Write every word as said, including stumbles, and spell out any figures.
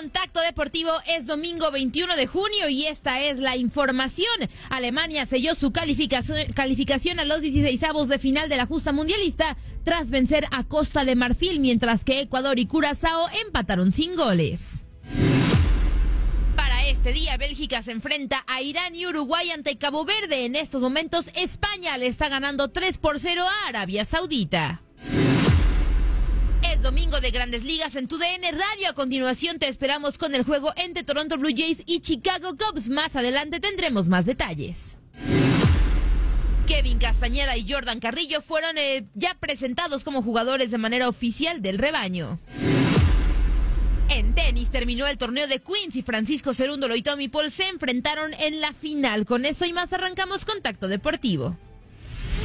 Contacto Deportivo es domingo veintiuno de junio y esta es la información. Alemania selló su calificación, calificación a los dieciseisavos de final de la justa mundialista tras vencer a Costa de Marfil, mientras que Ecuador y Curazao empataron sin goles. Para este día, Bélgica se enfrenta a Irán y Uruguay ante Cabo Verde. En estos momentos, España le está ganando tres por cero a Arabia Saudita. Es domingo de Grandes Ligas en tu D N Radio. A continuación te esperamos con el juego entre Toronto Blue Jays y Chicago Cubs. Más adelante tendremos más detalles. Kevin Castañeda y Jordan Carrillo fueron eh, ya presentados como jugadores de manera oficial del rebaño. En tenis terminó el torneo de Queens y Francisco Cerúndolo y Tommy Paul se enfrentaron en la final. Con esto y más arrancamos Contacto Deportivo.